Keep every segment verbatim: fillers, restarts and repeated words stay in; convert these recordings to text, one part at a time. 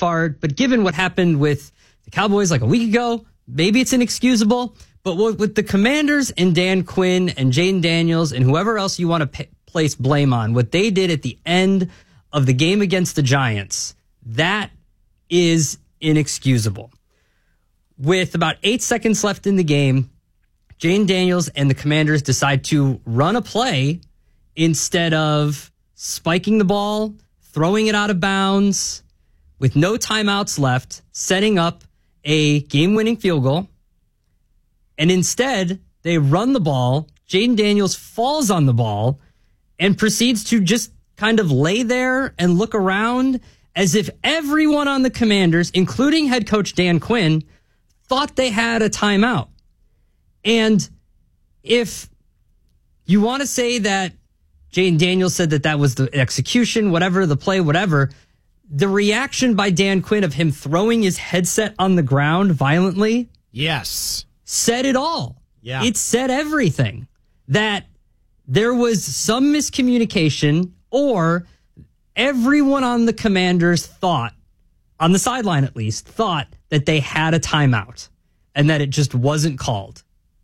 far, but given what happened with the Cowboys like a week ago, maybe it's inexcusable. But with the Commanders and Dan Quinn and Jayden Daniels and whoever else you want to p- place blame on, what they did at the end of the game against the Giants, that is inexcusable. With about eight seconds left in the game, Jayden Daniels and the Commanders decide to run a play instead of spiking the ball, throwing it out of bounds, with no timeouts left, setting up a game-winning field goal. And instead, they run the ball. Jayden Daniels falls on the ball and proceeds to just kind of lay there and look around as if everyone on the Commanders, including head coach Dan Quinn, thought they had a timeout. And if you want to say that Jayden Daniels said that that was the execution, whatever, the play, whatever, the reaction by Dan Quinn of him throwing his headset on the ground violently, yes, said it all. Yeah. It said everything. That there was some miscommunication, or everyone on the Commanders thought, on the sideline at least, thought that they had a timeout and that it just wasn't called.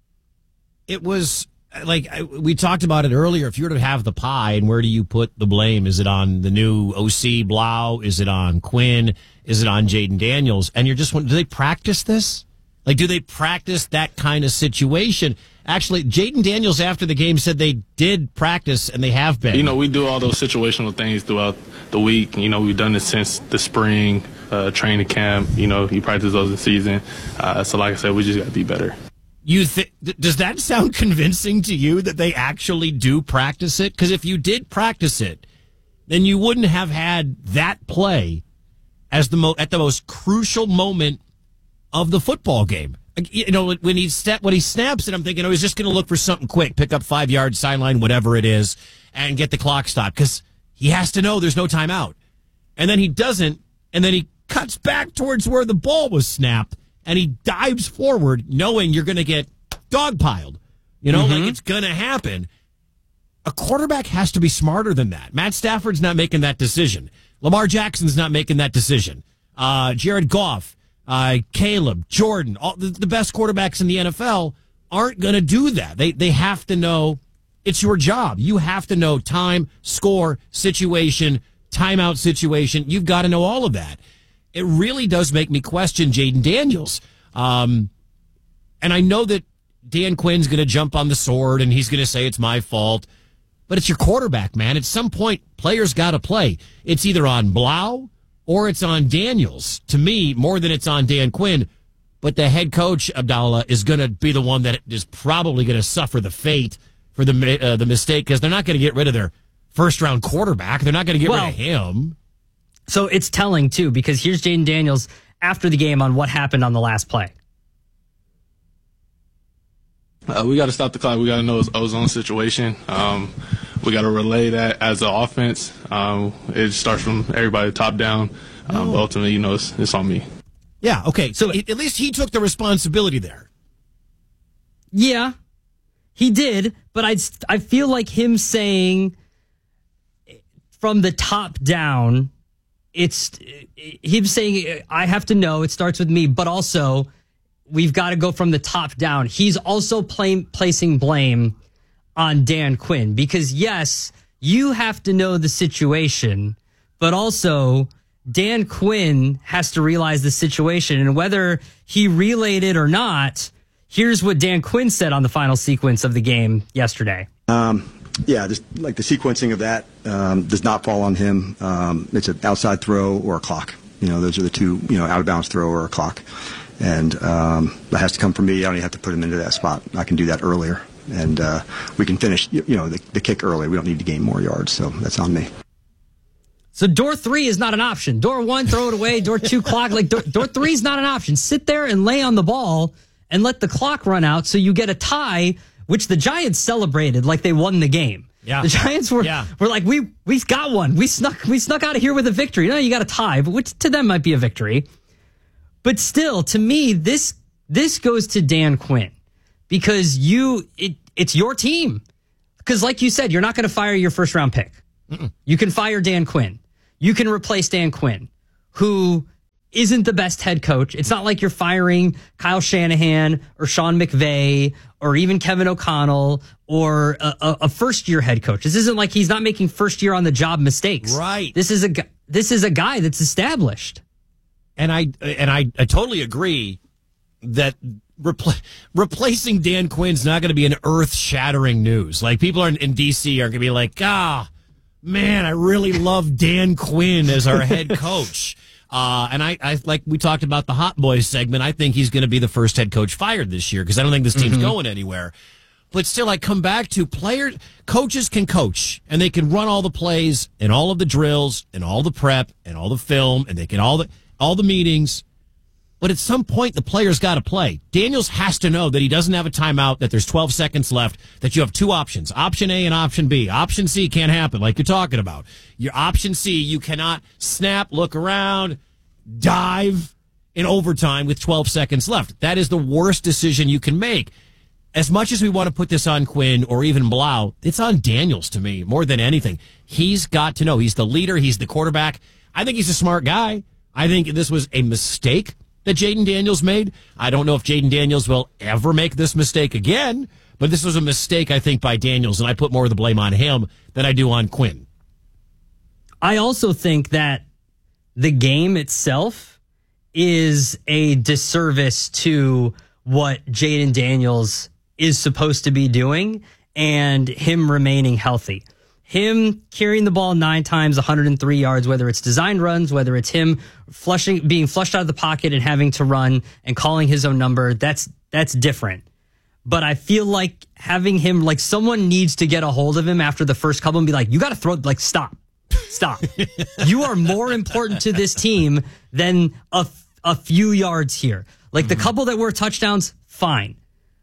It was like we talked about it earlier. If you were to have the pie, and where do you put the blame? Is it on the new O C Blau? Is it on Quinn? Is it on Jayden Daniels? And you're just wondering, do they practice this? Like, do they practice that kind of situation? Actually, Jayden Daniels after the game said they did practice, and they have been. You know, we do all those situational things throughout the week. You know, we've done it since the spring, uh, training camp. You know, you practice those in season. Uh, so, like I said, we just got to be better. You th- Does that sound convincing to you that they actually do practice it? Because if you did practice it, then you wouldn't have had that play as the mo- at the most crucial moment of the football game. You know, when he step when he snaps it, I'm thinking, oh, he's just going to look for something quick, pick up five yards, sideline, whatever it is, and get the clock stopped because he has to know there's no timeout. And then he doesn't, and then he cuts back towards where the ball was snapped, and he dives forward, knowing you're going to get dogpiled. You know, mm-hmm. like it's going to happen. A quarterback has to be smarter than that. Matt Stafford's not making that decision. Lamar Jackson's not making that decision. Uh, Jared Goff. Uh, Caleb, Jordan, all the, the best quarterbacks in the N F L aren't going to do that. They they have to know it's your job. You have to know time, score, situation, timeout situation. You've got to know all of that. It really does make me question Jayden Daniels. Um, and I know that Dan Quinn's going to jump on the sword and he's going to say it's my fault. But it's your quarterback, man. At some point, players got to play. It's either on Blau or it's on Daniels, to me, more than it's on Dan Quinn. But the head coach, Abdallah, is going to be the one that is probably going to suffer the fate for the uh, the mistake, because they're not going to get rid of their first-round quarterback. They're not going to get well, rid of him. So it's telling, too, because here's Jayden Daniels after the game on what happened on the last play. Uh, we got to stop the clock. We got to know it's ozone situation. Um, we got to relay that as an offense. Um, it starts from everybody top down. Um, oh. But ultimately, you know, it's, it's on me. Yeah, okay. So at least he took the responsibility there. Yeah, he did. But I, I feel like him saying from the top down, it's him saying, I have to know, it starts with me, but also we've got to go from the top down. He's also play, placing blame on Dan Quinn because, yes, you have to know the situation, but also Dan Quinn has to realize the situation. And whether he relayed it or not, here's what Dan Quinn said on the final sequence of the game yesterday. Um, yeah, just like the sequencing of that um, does not fall on him. Um, it's an outside throw or a clock. You know, those are the two, you know, out of bounds throw or a clock. And um, that has to come from me. I don't even have to put him into that spot. I can do that earlier. And uh, we can finish, you know, the, the kick early. We don't need to gain more yards. So that's on me. So door three is not an option. Door one, throw it away. Door two, clock. Like door, door three is not an option. Sit there and lay on the ball and let the clock run out so you get a tie, which the Giants celebrated like they won the game. Yeah. The Giants were yeah. were like, we we got one. We snuck we snuck out of here with a victory. No, you got a tie, but which to them might be a victory. But still, to me, this this goes to Dan Quinn because you it it's your team. Because like you said, you're not going to fire your first round pick. Mm-mm. You can fire Dan Quinn. You can replace Dan Quinn, who isn't the best head coach. It's not like you're firing Kyle Shanahan or Sean McVay or even Kevin O'Connell or a, a, a first-year head coach. This isn't like he's not making first-year on the job mistakes. Right. This is a this is a guy that's established. And I and I, I totally agree that repl- replacing Dan Quinn's not going to be an earth-shattering news. Like, people are in, in D C are going to be like, ah, man, I really love Dan Quinn as our head coach. Uh, and I, I, like we talked about the Hot Boys segment, I think he's going to be the first head coach fired this year because I don't think this team's mm-hmm. going anywhere. But still, I come back to players, coaches can coach, and they can run all the plays and all of the drills and all the prep and all the film, and they can all the all the meetings. But at some point, the player's got to play. Daniels has to know that he doesn't have a timeout, that there's twelve seconds left, that you have two options, option A and option B. Option C can't happen, like you're talking about. Your option C, you cannot snap, look around, dive in overtime with twelve seconds left. That is the worst decision you can make. As much as we want to put this on Quinn or even Blau, it's on Daniels to me more than anything. He's got to know. He's the leader. He's the quarterback. I think he's a smart guy. I think this was a mistake that Jayden Daniels made. I don't know if Jayden Daniels will ever make this mistake again, but this was a mistake, I think, by Daniels, and I put more of the blame on him than I do on Quinn. I also think that the game itself is a disservice to what Jayden Daniels is supposed to be doing and him remaining healthy. Him carrying the ball nine times, one hundred three yards, whether it's designed runs, whether it's him flushing, being flushed out of the pocket and having to run and calling his own number, that's that's different. But I feel like having him, like someone needs to get a hold of him after the first couple and be like, you got to throw, like, stop, stop. You are more important to this team than a, a few yards here. Like the couple that were touchdowns, fine.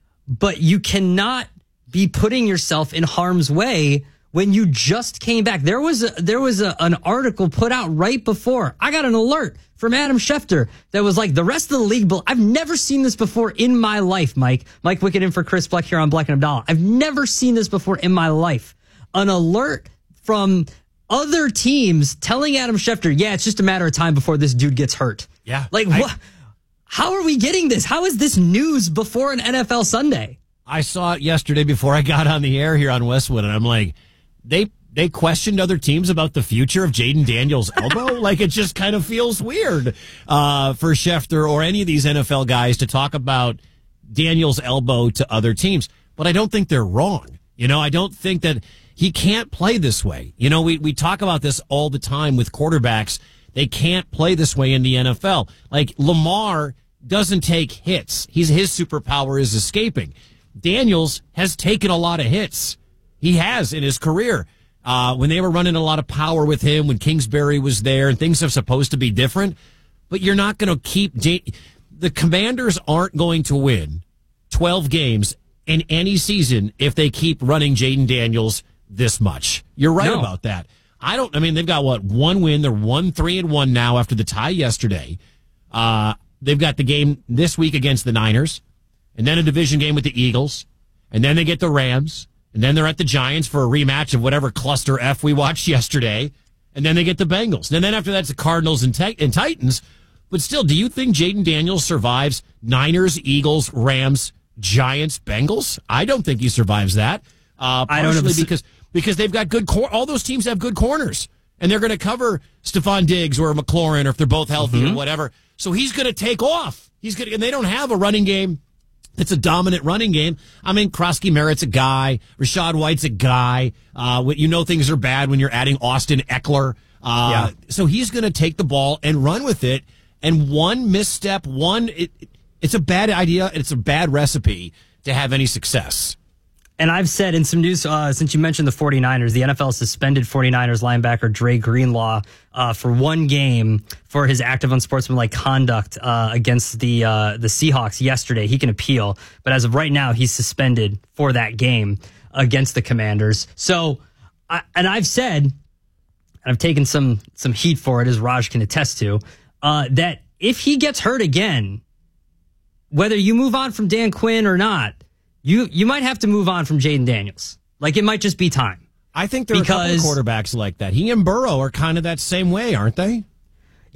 But you cannot be putting yourself in harm's way when you just came back. There was a, there was a, an article put out right before. I got an alert from Adam Schefter that was like, the rest of the league, I've never seen this before in my life, Mike. Mike Wickett in for Chris Bleck here on Bleck and Abdallah. I've never seen this before in my life. An alert from other teams telling Adam Schefter, yeah, it's just a matter of time before this dude gets hurt. Yeah. Like, I, what? How are we getting this? How is this news before an N F L Sunday? I saw it yesterday before I got on the air here on Westwood, and I'm like, they they questioned other teams about the future of Jayden Daniels' elbow? Like, it just kind of feels weird uh, for Schefter or any of these N F L guys to talk about Daniels' elbow to other teams. But I don't think they're wrong. You know, I don't think that he can't play this way. You know, we, we talk about this all the time with quarterbacks. They can't play this way in the N F L. Like, Lamar doesn't take hits. He's his superpower is escaping. Daniels has taken a lot of hits. He has in his career. Uh, when they were running a lot of power with him, when Kingsbury was there, and things are supposed to be different. But you're not going to keep... J- the Commanders aren't going to win twelve games in any season if they keep running Jayden Daniels this much. You're right no. about that. I don't, I mean, they've got what, one win. They're one, three, and one now after the tie yesterday. Uh, they've got the game this week against the Niners, and then a division game with the Eagles, and then they get the Rams, and then they're at the Giants for a rematch of whatever cluster F we watched yesterday, and then they get the Bengals. And then after that's the Cardinals and, te- and Titans. But still, do you think Jayden Daniels survives Niners, Eagles, Rams, Giants, Bengals? I don't think he survives that. Uh, I don't know because because they've got good cor- all those teams have good corners, and they're going to cover Stephon Diggs or McLaurin, or if they're both healthy mm-hmm. or whatever. So he's going to take off. He's going, and they don't have a running game. It's a dominant running game. I mean, Krosky Merritt's a guy. Rashad White's a guy. Uh, you know things are bad when you're adding Austin Eckler. Uh, yeah. So he's going to take the ball and run with it. And one misstep, one it, it's a bad idea. It's a bad recipe to have any success. And I've said in some news, uh, since you mentioned the 49ers, the N F L suspended 49ers linebacker Dre Greenlaw uh, for one game for his active unsportsmanlike conduct uh, against the uh, the Seahawks yesterday. He can appeal, but as of right now, he's suspended for that game against the Commanders. So, I, and I've said, and I've taken some some heat for it, as Raj can attest to, uh, that if he gets hurt again, whether you move on from Dan Quinn or not, You you might have to move on from Jayden Daniels. Like, it might just be time. I think there are because, a couple of quarterbacks like that. He and Burrow are kind of that same way, aren't they?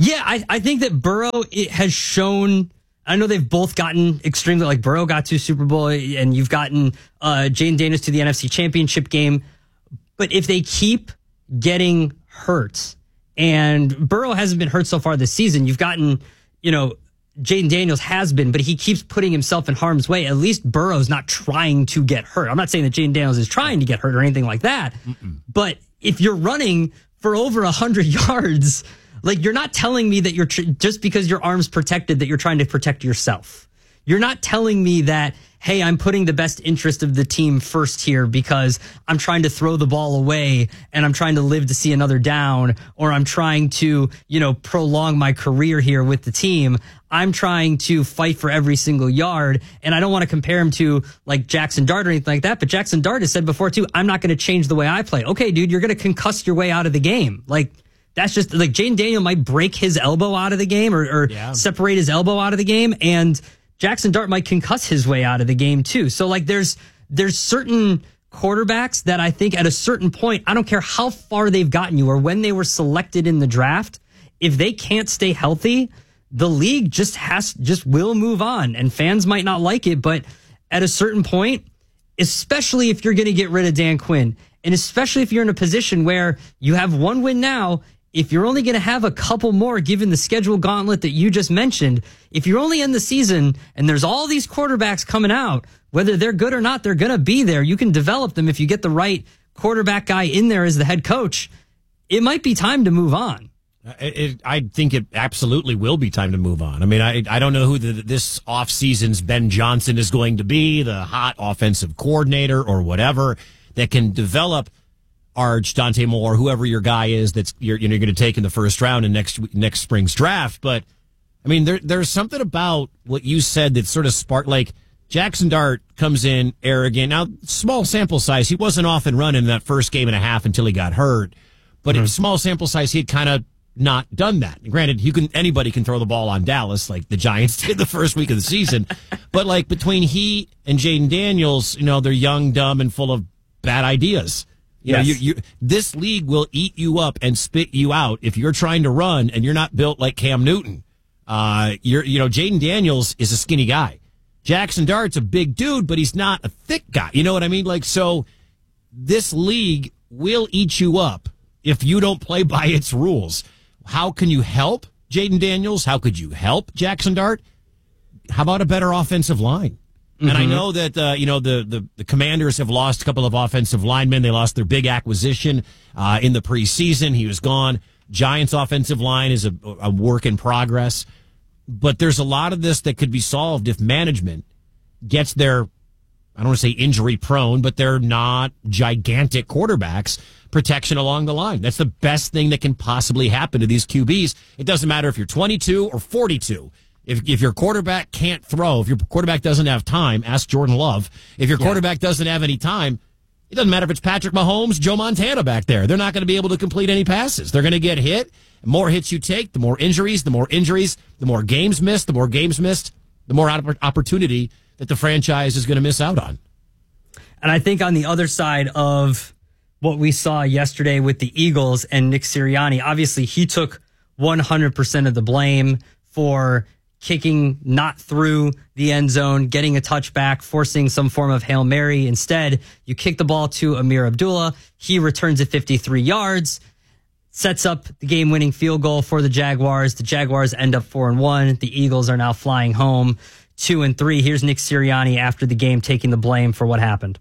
Yeah, I, I think that Burrow it has shown. I know they've both gotten extremely, like Burrow got to Super Bowl, and you've gotten uh, Jaden Daniels to the N F C Championship game. But if they keep getting hurt, and Burrow hasn't been hurt so far this season, you've gotten, you know, Jaden Daniels has been, but he keeps putting himself in harm's way. At least Burrow's not trying to get hurt. I'm not saying that Jaden Daniels is trying to get hurt or anything like that. Mm-mm. But if you're running for over one hundred yards, like, you're not telling me that you're, tr- just because your arm's protected, that you're trying to protect yourself. You're not telling me that, hey, I'm putting the best interest of the team first here because I'm trying to throw the ball away and I'm trying to live to see another down, or I'm trying to, you know, prolong my career here with the team. I'm trying to fight for every single yard. And I don't want to compare him to like Jackson Dart or anything like that. But Jackson Dart has said before too, I'm not going to change the way I play. Okay, dude, you're going to concuss your way out of the game. Like, that's just like Jaden Daniels might break his elbow out of the game or, or yeah. separate his elbow out of the game. And Jackson Dart might concuss his way out of the game too. So like there's, there's certain quarterbacks that I think at a certain point, I don't care how far they've gotten you or when they were selected in the draft, if they can't stay healthy, the league just has, just will move on, and fans might not like it. But at a certain point, especially if you're going to get rid of Dan Quinn, and especially if you're in a position where you have one win now, if you're only going to have a couple more given the schedule gauntlet that you just mentioned, if you're only in the season and there's all these quarterbacks coming out, whether they're good or not, they're going to be there. You can develop them if you get the right quarterback guy in there as the head coach. It might be time to move on. It, it, I think it absolutely will be time to move on. I mean, I I don't know who the, this offseason's Ben Johnson is going to be, the hot offensive coordinator or whatever, that can develop Arch, Dante Moore, whoever your guy is that's you're, you know, you're going to take in the first round in next next spring's draft. But, I mean, there there's something about what you said that sort of sparked, like, Jackson Dart comes in arrogant. Now, small sample size. He wasn't off and running in that first game and a half until he got hurt. But mm-hmm. in small sample size, he had kind of not done that. Granted, you can anybody can throw the ball on Dallas like the Giants did the first week of the season. But, like, between he and Jaden Daniels, you know, they're young, dumb, and full of bad ideas. You yes. know, you, you, this league will eat you up and spit you out if you're trying to run and you're not built like Cam Newton. Uh, you're, you know, Jaden Daniels is a skinny guy. Jackson Dart's a big dude, but he's not a thick guy. You know what I mean? Like, so this league will eat you up if you don't play by its rules. How can you help Jaden Daniels? How could you help Jackson Dart? How about a better offensive line? Mm-hmm. And I know that, uh, you know, the, the, the Commanders have lost a couple of offensive linemen. They lost their big acquisition uh, in the preseason. He was gone. Giants' offensive line is a, a work in progress. But there's a lot of this that could be solved if management gets their, I don't want to say injury prone, but they're not gigantic quarterbacks, protection along the line. That's the best thing that can possibly happen to these Q Bs. It doesn't matter if you're twenty-two or forty-two. If if your quarterback can't throw, if your quarterback doesn't have time, ask Jordan Love. If your yeah. quarterback doesn't have any time, it doesn't matter if it's Patrick Mahomes, Joe Montana back there. They're not going to be able to complete any passes. They're going to get hit. The more hits you take, the more injuries, the more injuries, the more games missed, the more games missed, the more opportunity that the franchise is going to miss out on. And I think on the other side of what we saw yesterday with the Eagles and Nick Sirianni, obviously he took one hundred percent of the blame for kicking not through the end zone, getting a touchback, forcing some form of Hail Mary. Instead, you kick the ball to Amir Abdullah. He returns it fifty-three yards, sets up the game-winning field goal for the Jaguars. The Jaguars end up four and one. The Eagles are now flying home two and three. Here's Nick Sirianni after the game taking the blame for what happened.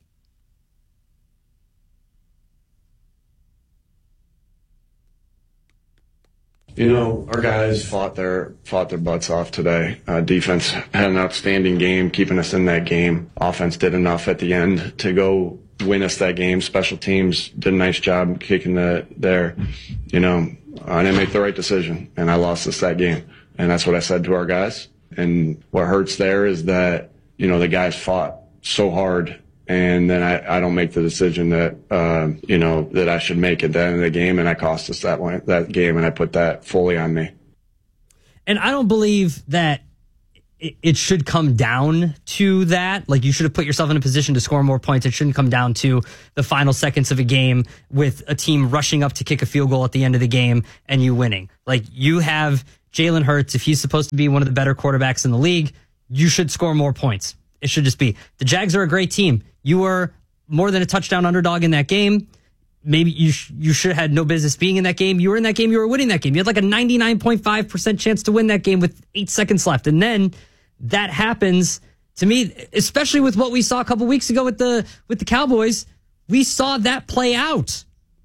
You know, our guys fought their fought their butts off today. Uh, defense had an outstanding game, keeping us in that game. Offense did enough at the end to go win us that game. Special teams did a nice job kicking the there. You know, I didn't make the right decision, and I lost us that game. And that's what I said to our guys. And what hurts there is that, you know, the guys fought so hard, and then I, I don't make the decision that, uh, you know, that I should make at the end of the game, and I cost us that one, that game, and I put that fully on me. And I don't believe that it, it should come down to that. Like, you should have put yourself in a position to score more points. It shouldn't come down to the final seconds of a game with a team rushing up to kick a field goal at the end of the game and you winning. Like, you have Jalen Hurts. If he's supposed to be one of the better quarterbacks in the league, you should score more points. It should just be. The Jags are a great team. You were more than a touchdown underdog in that game. Maybe you sh- you should have had no business being in that game. You were in that game. You were winning that game. You had like a ninety-nine point five percent chance to win that game with eight seconds left. And then that happens. To me, especially with what we saw a couple weeks ago with the with the Cowboys, we saw that play out.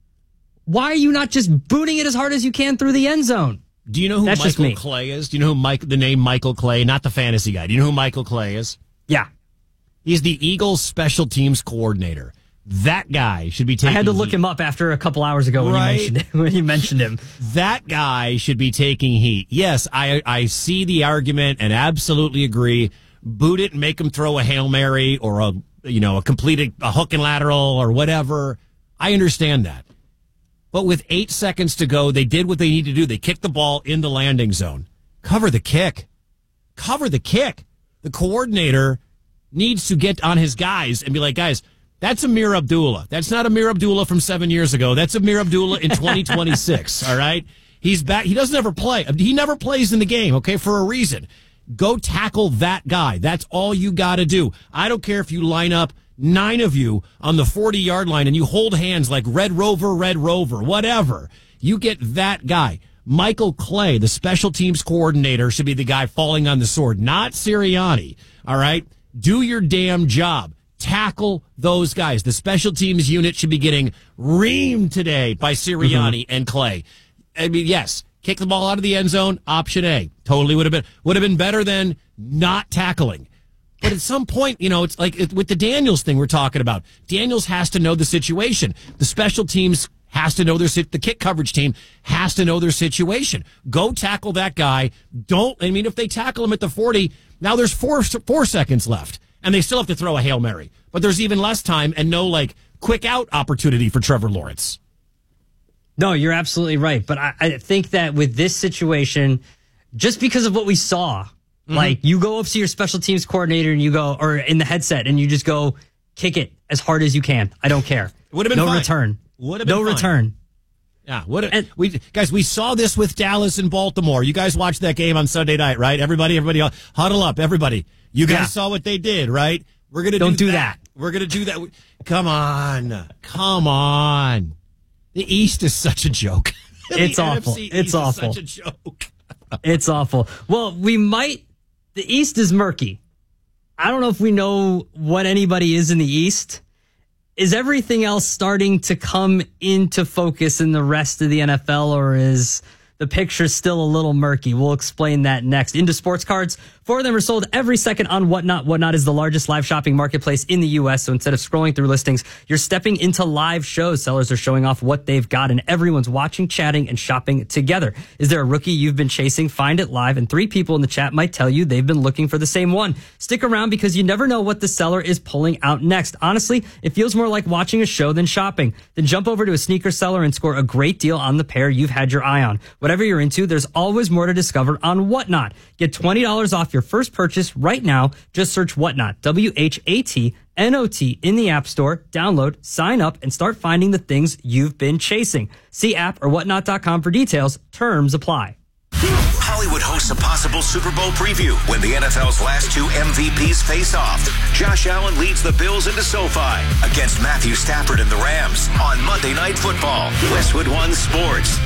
Why are you not just booting it as hard as you can through the end zone? Do you know who That's just Michael me. Clay is? Do you know who Mike, the name Michael Clay, not the fantasy guy? Do you know who Michael Clay is? Yeah. He's the Eagles special teams coordinator. That guy should be taking I had to look heat. him up after a couple hours ago when, Right. you, mentioned it, when you mentioned him. That guy should be taking heat. Yes, I I see the argument and absolutely agree. Boot it and make him throw a Hail Mary or a you know a completed a hook and lateral or whatever. I understand that. But with eight seconds to go, they did what they need to do. They kicked the ball in the landing zone. Cover the kick. Cover the kick. The coordinator needs to get on his guys and be like, guys, that's Amir Abdullah. That's not Amir Abdullah from seven years ago. That's Amir Abdullah in twenty twenty-six, all right? He's back. He doesn't ever play. He never plays in the game, okay, for a reason. Go tackle that guy. That's all you got to do. I don't care if you line up nine of you on the forty-yard line and you hold hands like Red Rover, Red Rover, whatever. You get that guy. Michael Clay, the special teams coordinator, should be the guy falling on the sword, not Sirianni, all right? Do your damn job. Tackle those guys. The special teams unit should be getting reamed today by Sirianni mm-hmm. and Clay. I mean, yes, kick the ball out of the end zone, option A. Totally would have been would have been better than not tackling. But at some point, you know, it's like it, with the Daniels thing we're talking about. Daniels has to know the situation. The special teams has to know their the kick coverage team has to know their situation. Go tackle that guy. Don't. I mean, if they tackle him at the forty, now there's four four seconds left. And they still have to throw a Hail Mary. But there's even less time and no, like, quick out opportunity for Trevor Lawrence. No, you're absolutely right. But I, I think that with this situation, just because of what we saw, mm-hmm. like, you go up to your special teams coordinator and you go, or in the headset, and you just go, kick it as hard as you can. I don't care. Would have been no fine. return. Would have been no fine. return. Yeah, what we guys, we saw this with Dallas and Baltimore. You guys watched that game on Sunday night, right? Everybody, everybody, huddle up, everybody. You guys yeah. saw what they did, right? We're gonna don't do, do that. that. We're gonna do that. Come on, come on. The East is such a joke. It's awful. N F C it's East awful. Is such a joke. It's awful. Well, we might. The East is murky. I don't know if we know what anybody is in the East. Is everything else starting to come into focus in the rest of the N F L, or is the picture still a little murky? We'll explain that next. Into sports cards. Four of them are sold every second on Whatnot. Whatnot is the largest live shopping marketplace in the U S. So instead of scrolling through listings, you're stepping into live shows. Sellers are showing off what they've got, and everyone's watching, chatting, and shopping together. Is there a rookie you've been chasing? Find it live, and three people in the chat might tell you they've been looking for the same one. Stick around because you never know what the seller is pulling out next. Honestly, it feels more like watching a show than shopping. Then jump over to a sneaker seller and score a great deal on the pair you've had your eye on. Whatever you're into, there's always more to discover on Whatnot. Get twenty dollars off your first purchase right now. Just search Whatnot, W H A T N O T, in the App Store. Download, sign up, and start finding the things you've been chasing. See app or whatnot dot com for details. Terms apply. Hollywood hosts a possible Super Bowl preview when the N F L's last two M V Ps face off. Josh Allen leads the Bills into SoFi against Matthew Stafford and the Rams on Monday Night Football. Westwood One Sports.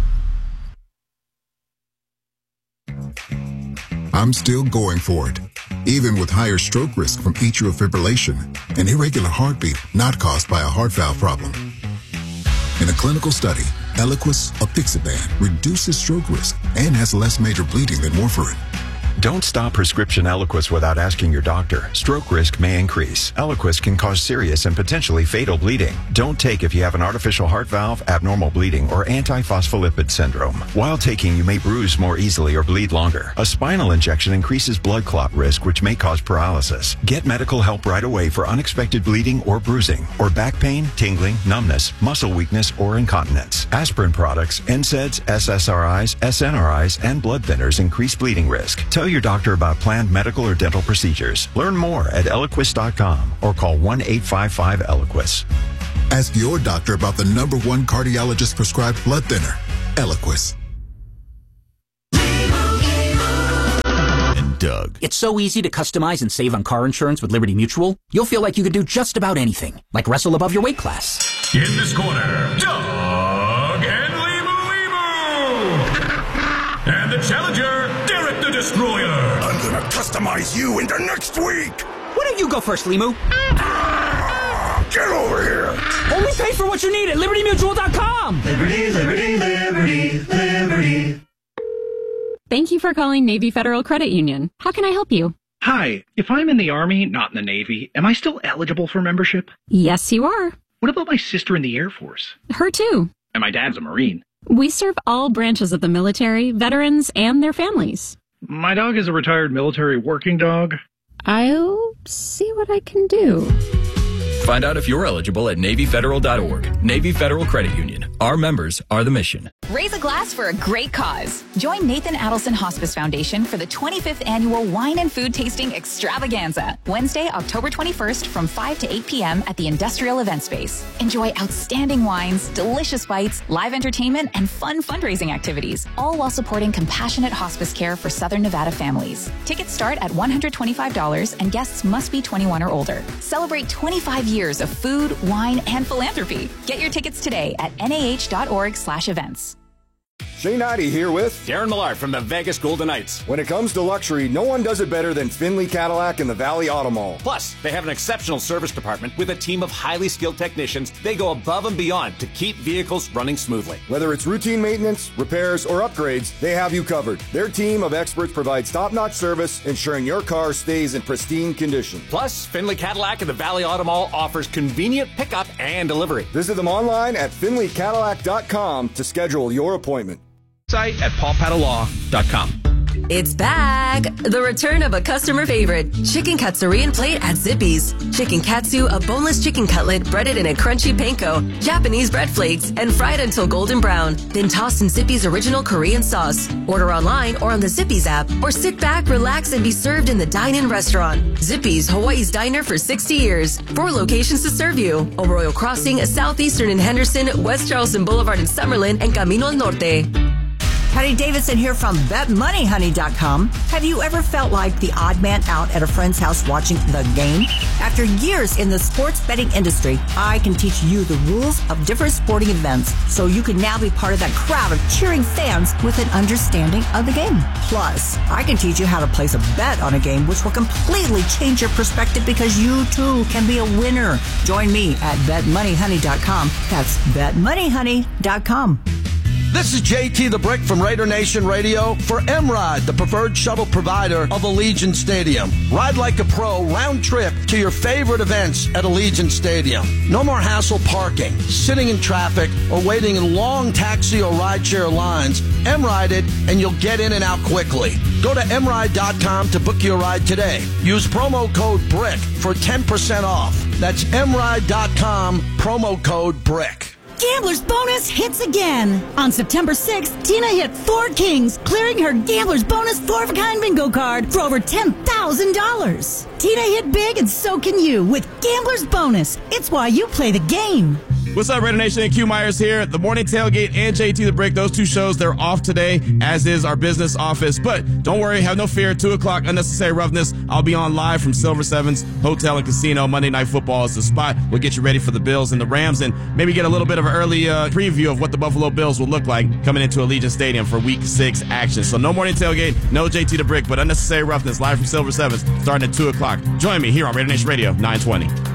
I'm still going for it, even with higher stroke risk from atrial fibrillation, an irregular heartbeat not caused by a heart valve problem. In a clinical study, Eliquis apixaban reduces stroke risk and has less major bleeding than warfarin. Don't stop prescription Eliquis without asking your doctor. Stroke risk may increase. Eliquis can cause serious and potentially fatal bleeding. Don't take if you have an artificial heart valve, abnormal bleeding, or antiphospholipid syndrome. While taking, you may bruise more easily or bleed longer. A spinal injection increases blood clot risk, which may cause paralysis. Get medical help right away for unexpected bleeding or bruising, or back pain, tingling, numbness, muscle weakness, or incontinence. Aspirin products, N SAIDs, S S R Is, S N R Is, and blood thinners increase bleeding risk. Tell Tell your doctor about planned medical or dental procedures. Learn more at Eliquis dot com or call one eight five five Eliquis. Ask your doctor about the number one cardiologist prescribed blood thinner, Eliquis. And Doug. It's so easy to customize and save on car insurance with Liberty Mutual. You'll feel like you could do just about anything, like wrestle above your weight class. In this corner, Doug and Limu Limu. And the challenger, Derek the Destroyer. I'm gonna customize you into next week. Why don't you go first, Limu? Get over here! Only pay for what you need at Liberty Mutual dot com! Liberty, Liberty, Liberty, Liberty. Thank you for calling Navy Federal Credit Union. How can I help you? Hi, if I'm in the Army, not in the Navy, am I still eligible for membership? Yes, you are. What about my sister in the Air Force? Her too. And my dad's a Marine. We serve all branches of the military, veterans, and their families. My dog is a retired military working dog. I'll see what I can do. Find out if you're eligible at Navy Federal dot org. Navy Federal Credit Union. Our members are the mission. Raise a glass for a great cause. Join Nathan Adelson Hospice Foundation for the twenty-fifth Annual Wine and Food Tasting Extravaganza, Wednesday, October twenty-first from five to eight p.m. at the Industrial Event Space. Enjoy outstanding wines, delicious bites, live entertainment, and fun fundraising activities, all while supporting compassionate hospice care for Southern Nevada families. Tickets start at one hundred twenty-five dollars and guests must be twenty-one or older. Celebrate twenty-five years of food, wine, and philanthropy. Get your tickets today at N A H dot org slash events. Shane Ivey here with Darren Millard from the Vegas Golden Knights. When it comes to luxury, no one does it better than Finley Cadillac and the Valley Auto Mall. Plus, they have an exceptional service department with a team of highly skilled technicians. They go above and beyond to keep vehicles running smoothly. Whether it's routine maintenance, repairs, or upgrades, they have you covered. Their team of experts provides top-notch service, ensuring your car stays in pristine condition. Plus, Finley Cadillac and the Valley Auto Mall offers convenient pickup and delivery. Visit them online at Finley Cadillac dot com to schedule your appointment. Site at Paul Patta Law dot com. It's back! The return of a customer favorite, Chicken Katsurian Plate at Zippy's. Chicken katsu, a boneless chicken cutlet breaded in a crunchy panko, Japanese bread flakes, and fried until golden brown. Then tossed in Zippy's original Korean sauce. Order online or on the Zippy's app, or sit back, relax, and be served in the dine-in restaurant. Zippy's, Hawaii's diner for sixty years. Four locations to serve you. Arroyo Crossing, Southeastern in Henderson, West Charleston Boulevard in Summerlin, and Camino al Norte. Patty Davidson here from Bet Money Honey dot com. Have you ever felt like the odd man out at a friend's house watching the game? After years in the sports betting industry, I can teach you the rules of different sporting events so you can now be part of that crowd of cheering fans with an understanding of the game. Plus, I can teach you how to place a bet on a game which will completely change your perspective because you too can be a winner. Join me at Bet Money Honey dot com. That's Bet Money Honey dot com. This is J T the Brick from Raider Nation Radio for M-Ride, the preferred shuttle provider of Allegiant Stadium. Ride like a pro, round trip to your favorite events at Allegiant Stadium. No more hassle parking, sitting in traffic, or waiting in long taxi or rideshare lines. M-Ride it, and you'll get in and out quickly. Go to M ride dot com to book your ride today. Use promo code BRICK for ten percent off. That's M ride dot com, promo code BRICK. Gambler's Bonus hits again. On September sixth, Tina hit four kings, clearing her Gambler's Bonus four-of-a-kind bingo card for over ten thousand dollars. Tina hit big, and so can you with Gambler's Bonus. It's why you play the game. What's up, Raider Nation? Q Myers here. The Morning Tailgate and J T the Brick, those two shows, they're off today, as is our business office. But don't worry, have no fear. two o'clock, Unnecessary Roughness. I'll be on live from Silver Sevens Hotel and Casino. Monday Night Football is the spot. We'll get you ready for the Bills and the Rams, and maybe get a little bit of an early uh, preview of what the Buffalo Bills will look like coming into Allegiant Stadium for Week six action. So no Morning Tailgate, no J T the Brick, but Unnecessary Roughness live from Silver Sevens starting at two o'clock. Join me here on Raider Nation Radio, nine twenty.